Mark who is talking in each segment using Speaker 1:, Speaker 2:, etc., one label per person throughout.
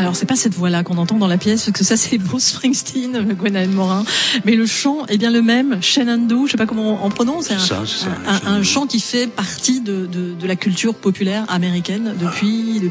Speaker 1: Alors c'est pas cette voix-là qu'on entend dans la pièce, parce que ça c'est Bruce Springsteen, Gwenaëlle Morin, mais le chant est bien le même, Shenandoah, je sais pas comment on prononce, c'est un chant qui fait partie de la culture populaire américaine depuis.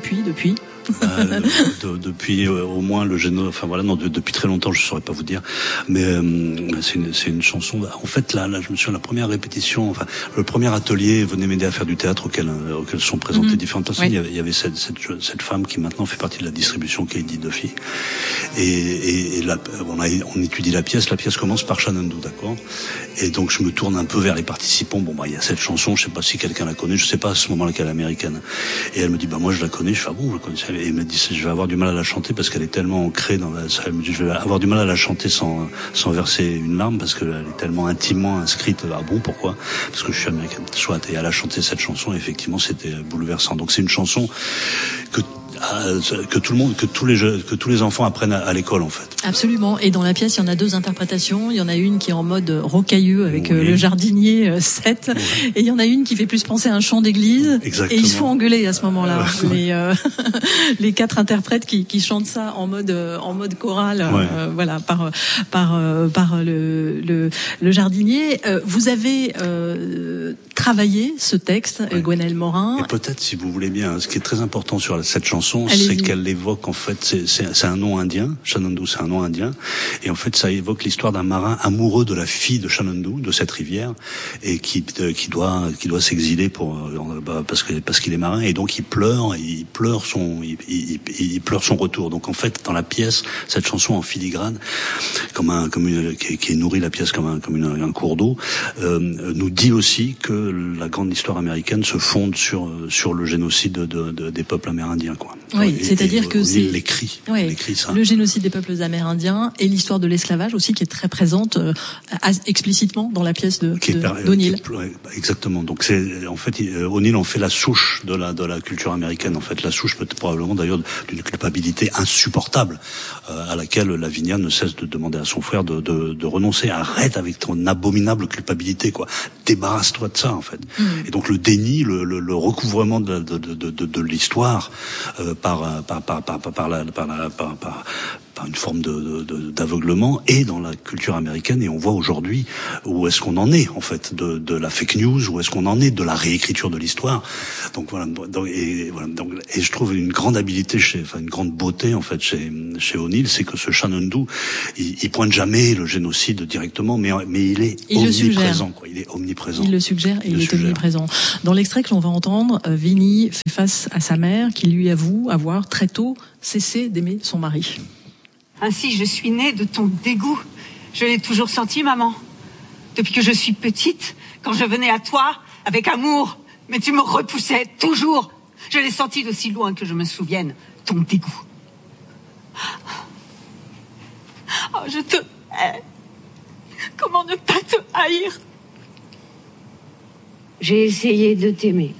Speaker 2: Depuis au moins le génome, enfin voilà, non, depuis très longtemps, je saurais pas vous dire, mais c'est une chanson. En fait, là, je me souviens, la première répétition, enfin le premier atelier venait m'aider à faire du théâtre auquel sont présentées différentes personnes. Oui. Il y avait cette femme qui maintenant fait partie de la distribution, Katie Duffy, et là, on étudie la pièce. La pièce commence par Shenandoah, d'accord. Et donc je me tourne un peu vers les participants. Bon, il y a cette chanson, je sais pas si quelqu'un la connaît, je sais pas à ce moment-là qu'elle est américaine. Et elle me dit, moi je la connais. Je fais, bon, je la connais. Et elle me dit, je vais avoir du mal à la chanter parce qu'elle est tellement ancrée dans la. Elle me dit, je vais avoir du mal à la chanter sans verser une larme parce qu'elle est tellement intimement inscrite. Ah bon, pourquoi? Parce que je suis américaine. Soit. Et elle a chanté cette chanson. Et effectivement, c'était bouleversant. Donc c'est une chanson que tout le monde, que tous les enfants apprennent à l'école en fait.
Speaker 1: Absolument. Et dans la pièce, il y en a deux interprétations. Il y en a une qui est en mode rocailleux avec le jardinier 7, et il y en a une qui fait plus penser à un chant d'église.
Speaker 2: Exactement.
Speaker 1: Et ils se font engueuler à ce moment-là. Les quatre interprètes qui chantent ça en mode choral, voilà, par le jardinier. Vous avez travaillé ce texte, Gwenaëlle Morin.
Speaker 2: Et peut-être, si vous voulez bien, ce qui est très important sur cette chanson, c'est qu'elle évoque en fait, c'est un nom indien. Shenandoah, c'est un nom indien, et en fait, ça évoque l'histoire d'un marin amoureux de la fille de Shenandoah, de cette rivière, et qui doit s'exiler parce qu'il est marin, et donc il pleure son retour. Donc en fait, dans la pièce, cette chanson en filigrane, qui nourrit la pièce comme un cours d'eau, nous dit aussi que la grande histoire américaine se fonde sur le génocide des peuples amérindiens, quoi.
Speaker 1: Oui, c'est-à-dire que c'est
Speaker 2: l'écrit ça.
Speaker 1: Le génocide des peuples amérindiens et l'histoire de l'esclavage aussi, qui est très présente explicitement dans la pièce d'O'Neill.
Speaker 2: Exactement. Donc c'est en fait O'Neill en fait la souche de la culture américaine, en fait la souche probablement d'ailleurs d'une culpabilité insupportable à laquelle Lavinia ne cesse de demander à son frère de renoncer. Arrête avec ton abominable culpabilité, quoi. Débarrasse-toi de ça, en fait. Et donc le déni, le recouvrement de l'histoire par une forme d'aveuglement et dans la culture américaine, et on voit aujourd'hui où est-ce qu'on en est en fait de la fake news, où est-ce qu'on en est de la réécriture de l'histoire. Donc voilà, et je trouve une grande habileté une grande beauté en fait chez O'Neill, c'est que ce Shenandoah, il pointe jamais le génocide directement, mais il est omniprésent, quoi. Il est omniprésent.
Speaker 1: Il le suggère et il est omniprésent. Dans l'extrait que l'on va entendre, Vinnie fait face à sa mère qui lui avoue avoir très tôt cessé d'aimer son mari.
Speaker 3: Ainsi, je suis née de ton dégoût. Je l'ai toujours senti, maman. Depuis que je suis petite, quand je venais à toi, avec amour, mais tu me repoussais toujours. Je l'ai senti d'aussi loin que je me souvienne, ton dégoût. Oh, je te hais. Comment ne pas te haïr?
Speaker 4: J'ai essayé de t'aimer.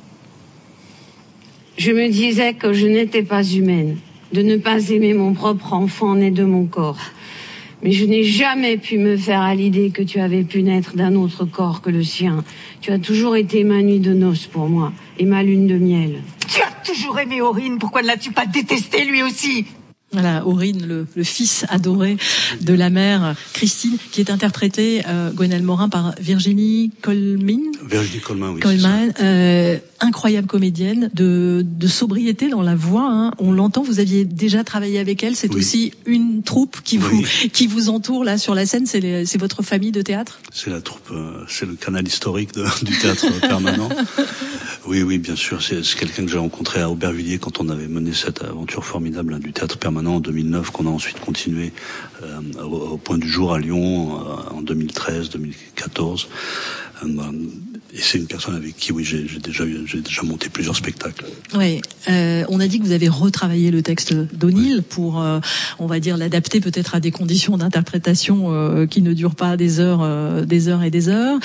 Speaker 4: Je me disais que je n'étais pas humaine, de ne pas aimer mon propre enfant né de mon corps. Mais je n'ai jamais pu me faire à l'idée que tu avais pu naître d'un autre corps que le sien. Tu as toujours été ma nuit de noces pour moi, et ma lune de miel.
Speaker 3: Tu as toujours aimé Aurine, pourquoi ne l'as-tu pas détesté lui aussi?
Speaker 1: Voilà, Aurine, le fils adoré de la mère Christine, qui est interprétée, Gwenaëlle Morin, par Virginie Colman.
Speaker 2: Virginie Colman, oui.
Speaker 1: Colman, incroyable comédienne, de sobriété dans la voix, hein. On l'entend, vous aviez déjà travaillé avec elle, c'est aussi une troupe qui vous entoure là sur la scène, c'est votre famille de théâtre?
Speaker 2: C'est la troupe, c'est le canal historique du théâtre permanent. Oui, bien sûr, c'est quelqu'un que j'ai rencontré à Aubervilliers quand on avait mené cette aventure formidable du théâtre permanent en 2009, qu'on a ensuite continué au Point du Jour à Lyon en 2013, 2014. Et c'est une personne avec qui, j'ai déjà monté plusieurs spectacles.
Speaker 1: Oui, on a dit que vous avez retravaillé le texte d'O'Neill pour, on va dire, l'adapter peut-être à des conditions d'interprétation qui ne durent pas des heures et des heures.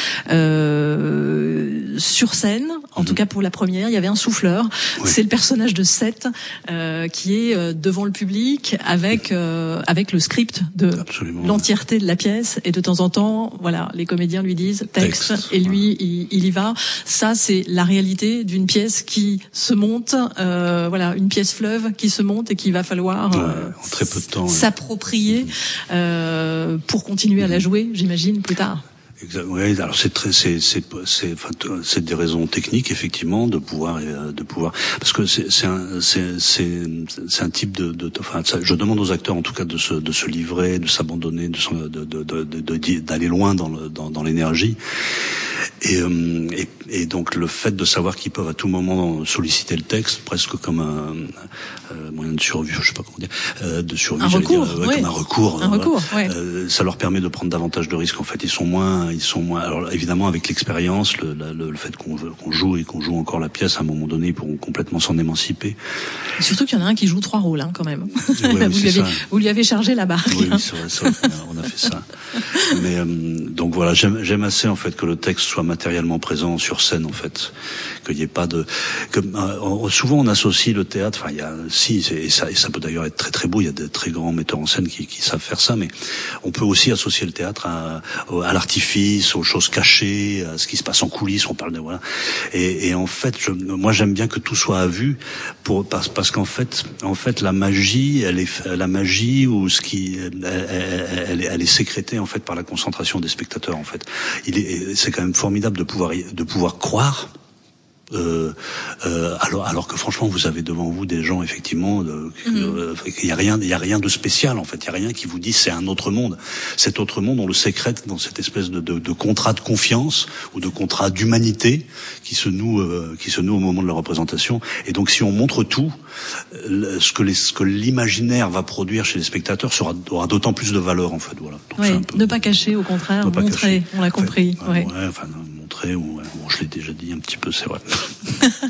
Speaker 1: Sur scène, en tout cas pour la première, il y avait un souffleur. Oui. C'est le personnage de Seth qui est devant le public avec le script de l'entièreté de la pièce, et de temps en temps, voilà, les comédiens lui disent texte. Et lui il il y va. Ça, c'est la réalité d'une pièce qui se monte, voilà, une pièce fleuve qui se monte et qu'il va falloir
Speaker 2: en très peu de temps,
Speaker 1: s'approprier pour continuer à la jouer, j'imagine, plus tard.
Speaker 2: Oui, alors c'est des raisons techniques effectivement de pouvoir parce que c'est un type enfin je demande aux acteurs en tout cas de se livrer, de s'abandonner, d'aller loin dans l'énergie. Et donc le fait de savoir qu'ils peuvent à tout moment solliciter le texte presque comme un moyen de survie, je sais pas comment dire, de survie,
Speaker 1: un recours,
Speaker 2: comme un recours,
Speaker 1: ouais.
Speaker 2: Ça leur permet de prendre davantage de risques. En fait, ils sont moins. Alors évidemment, avec l'expérience, le fait qu'on joue et qu'on joue encore la pièce, à un moment donné, ils pourront complètement s'en émanciper.
Speaker 1: Surtout qu'il y en a un qui joue 3 rôles, quand même.
Speaker 2: Oui,
Speaker 1: vous lui avez chargé la barque.
Speaker 2: Oui, c'est vrai, on a fait ça. Mais donc voilà, j'aime assez en fait que le texte soit matériellement présent sur scène, en fait, qu'il n'y ait pas de. Souvent on associe le théâtre. Enfin, il y a et ça peut d'ailleurs être très très beau. Il y a des très grands metteurs en scène qui savent faire ça, mais on peut aussi associer le théâtre à l'artifice, aux choses cachées, à ce qui se passe en coulisses. On parle de voilà. Et en fait, moi j'aime bien que tout soit à vue parce qu'en fait la magie, ou ce qui elle est sécrétée en fait par la concentration des spectateurs. En fait, c'est quand même formidable de pouvoir croire. Alors que franchement vous avez devant vous des gens effectivement il y a rien de spécial en fait, il y a rien qui vous dit c'est un autre monde. Cet autre monde on le sécrète dans cette espèce de contrat de confiance ou de contrat d'humanité qui se noue au moment de la représentation. Et donc si on montre tout, ce que l'imaginaire va produire chez les spectateurs aura d'autant plus de valeur en fait. Voilà. Donc
Speaker 1: ne pas cacher, au contraire, montrer. On l'a compris.
Speaker 2: Montrer ou je l'ai déjà dit un petit peu, c'est vrai.